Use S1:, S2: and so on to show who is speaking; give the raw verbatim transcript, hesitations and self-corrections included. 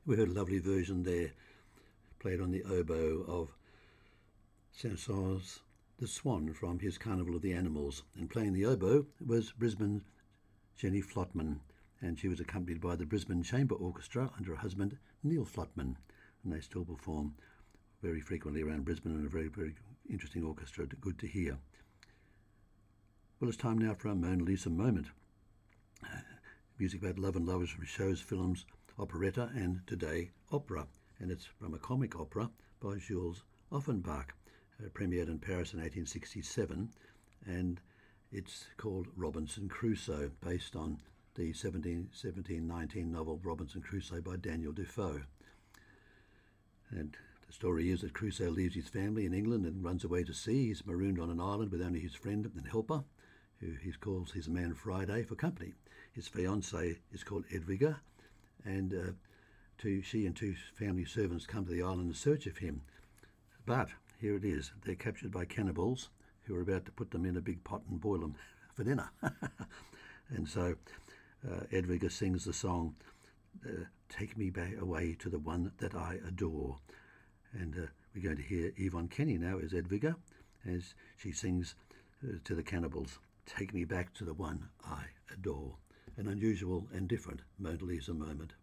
S1: We heard a lovely version there, played on the oboe of Saint-Saëns' The Swan from his Carnival of the Animals. And playing the oboe was Brisbane Jenny Flotman, and she was accompanied by the Brisbane Chamber Orchestra under her husband Neil Flotman, and they still perform very frequently around Brisbane, and a very, very interesting orchestra, good to hear. Well, it's time now for our Mona Lisa moment. Uh, music about love and lovers from shows, films, operetta, and today opera, and it's from a comic opera by Jules Offenbach, uh, premiered in Paris in eighteen sixty-seven, and it's called Robinson Crusoe, based on the seventeen nineteen novel Robinson Crusoe by Daniel Defoe. And the story is that Crusoe leaves his family in England and runs away to sea. He's marooned on an island with only his friend and helper, who he calls his man Friday, for company. His fiancée is called Edviga, and uh, two, she and two family servants come to the island in search of him. But here it is, they're captured by cannibals who are about to put them in a big pot and boil them for dinner. And so uh, Edviga sings the song, uh, Take Me Back Away to the One That I Adore. And uh, we're going to hear Yvonne Kenny now as Edviga, as she sings uh, to the cannibals, Take me back to the one I adore. An unusual and different Mona Lisa moment.